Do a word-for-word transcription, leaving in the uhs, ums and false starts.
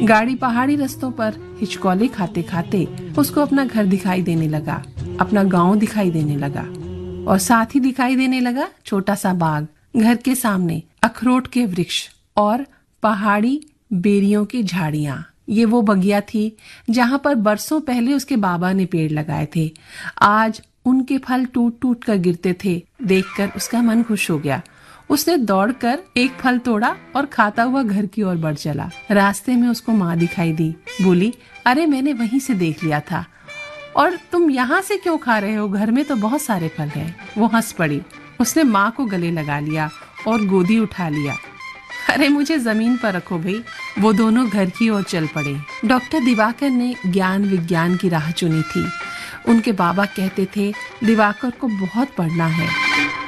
गाड़ी पहाड़ी रास्तों पर हिचकोले खाते खाते उसको अपना घर दिखाई देने लगा, अपना गांव दिखाई देने लगा और साथ ही दिखाई देने लगा छोटा सा बाग, घर के सामने अखरोट के वृक्ष और पहाड़ी बेरियों की झाड़ियां। ये वो बगिया थी जहां पर बरसों पहले उसके बाबा ने पेड़ लगाए थे। आज उनके फल टूट टूट कर गिरते थे। देखकर उसका मन खुश हो गया। उसने दौड़कर एक फल तोड़ा और खाता हुआ घर की ओर बढ़ चला। रास्ते में उसको माँ दिखाई दी। बोली, अरे मैंने वहीं से देख लिया था, और तुम यहाँ से क्यों खा रहे हो? घर में तो बहुत सारे फल हैं। वो हंस पड़ी। उसने माँ को गले लगा लिया और गोदी उठा लिया। अरे मुझे जमीन पर रखो भाई। वो दोनों घर की ओर चल पड़े। डॉक्टर दिवाकर ने ज्ञान विज्ञान की राह चुनी थी। उनके बाबा कहते थे, दिवाकर को बहुत पढ़ना है।